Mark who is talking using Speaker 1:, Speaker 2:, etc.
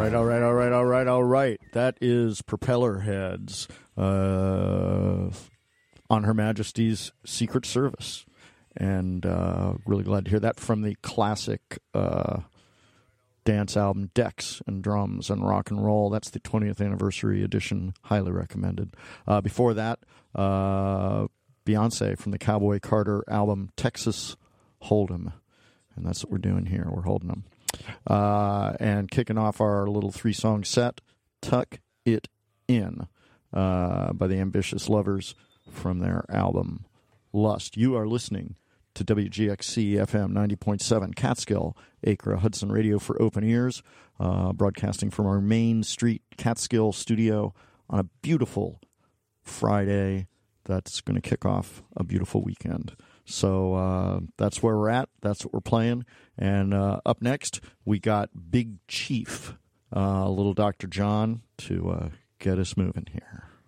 Speaker 1: All right. That is Propeller Heads on Her Majesty's Secret Service. And really glad to hear that from the classic dance album Decks and Drums and Rock and Roll. That's the 20th anniversary edition. Highly recommended. Before that, Beyonce from the Cowboy Carter album Texas Hold'em. And that's what we're doing here. We're holding them. And kicking off our little 3-song set, Tuck It In by the Ambitious Lovers from their album Lust. You are listening to WGXC FM 90.7 Catskill, Acre Hudson Radio for Open Ears, broadcasting from our Main Street Catskill studio on a beautiful Friday that's going to kick off a beautiful weekend. So that's where we're at. That's what we're playing. And up next, we got Big Chief, Little Dr. John, to get us moving here.